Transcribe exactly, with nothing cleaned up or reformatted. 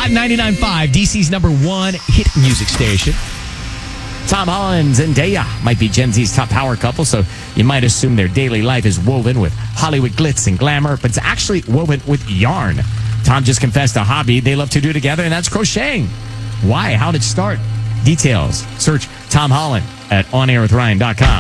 Hot ninety-nine point five, D C's number one hit music station. Tom Holland and Zendaya might be Gen Z's top power couple, so you might assume their daily life is woven with Hollywood glitz and glamour, but it's actually woven with yarn. Tom just confessed a hobby they love to do together, and that's crocheting. Why? How did it start? Details. Search Tom Holland at on air with ryan dot com.